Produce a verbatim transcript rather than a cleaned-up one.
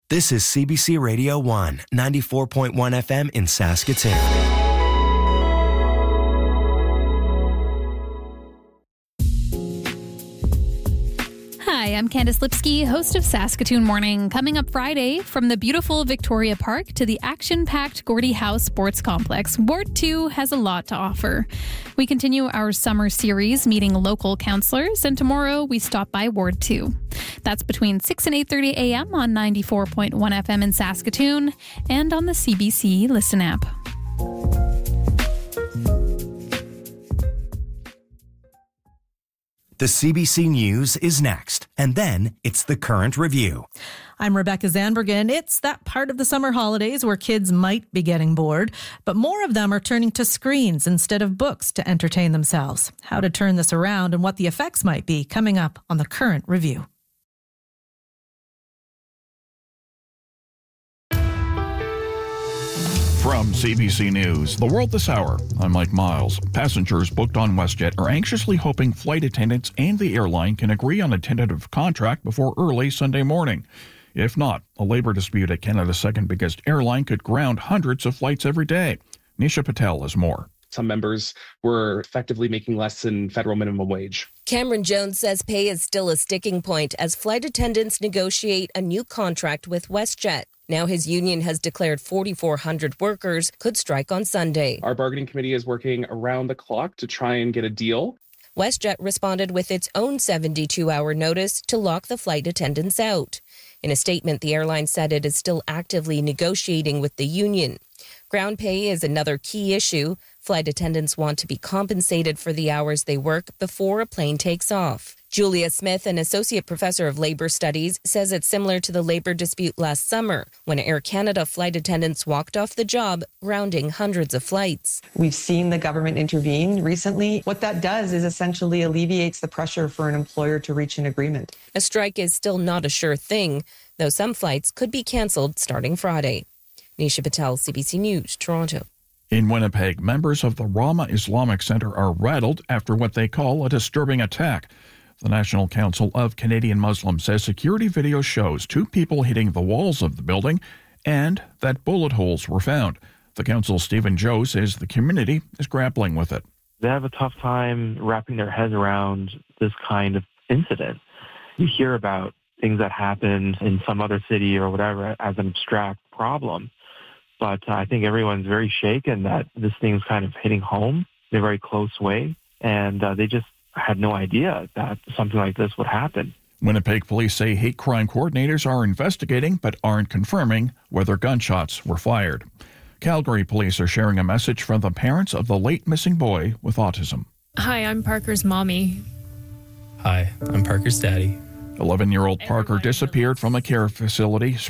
This is C B C Radio one, ninety-four point one F M in Saskatoon. Hi, I'm Candice Lipsky, host of Saskatoon Morning. Coming up Friday, from the beautiful Victoria Park to the action-packed Gordie Howe Sports Complex, Ward two has a lot to offer. We continue our summer series meeting local councillors, and tomorrow we stop by Ward two. That's between six and eight thirty a.m. on ninety-four point one F M in Saskatoon and on the C B C Listen app. The C B C News is next, and then it's the Current Review. I'm Rebecca Zandbergen. It's that part of the summer holidays where kids might be getting bored, but more of them are turning to screens instead of books to entertain themselves. How to turn this around and what the effects might be coming up on the Current Review. From C B C News, The World This Hour, I'm Mike Miles. Passengers booked on WestJet are anxiously hoping flight attendants and the airline can agree on a tentative contract before early Sunday morning. If not, a labour dispute at Canada's second biggest airline could ground hundreds of flights every day. Nisha Patel has more. Some members were effectively making less than federal minimum wage. Cameron Jones says pay is still a sticking point as flight attendants negotiate a new contract with WestJet. Now his union has declared forty-four hundred workers could strike on Sunday. Our bargaining committee is working around the clock to try and get a deal. WestJet responded with its own seventy-two hour notice to lock the flight attendants out. In a statement, the airline said it is still actively negotiating with the union. Ground pay is another key issue. Flight attendants want to be compensated for the hours they work before a plane takes off. Julia Smith, an associate professor of labor studies, says it's similar to the labor dispute last summer when Air Canada flight attendants walked off the job, grounding hundreds of flights. We've seen the government intervene recently. What that does is essentially alleviates the pressure for an employer to reach an agreement. A strike is still not a sure thing, though some flights could be cancelled starting Friday. Nisha Patel, C B C News, Toronto. In Winnipeg, members of the Rama Islamic Centre are rattled after what they call a disturbing attack. The National Council of Canadian Muslims says security video shows two people hitting the walls of the building and that bullet holes were found. The council's Stephen Joe says the community is grappling with it. They have a tough time wrapping their heads around this kind of incident. You hear about things that happen in some other city or whatever as an abstract problem. But uh, I think everyone's very shaken that this thing's kind of hitting home in a very close way. And uh, they just had no idea that something like this would happen. Winnipeg police say hate crime coordinators are investigating but aren't confirming whether gunshots were fired. Calgary police are sharing a message from the parents of the late missing boy with autism. Hi, I'm Parker's mommy. Hi, I'm Parker's daddy. eleven-year-old Parker disappeared from a care facility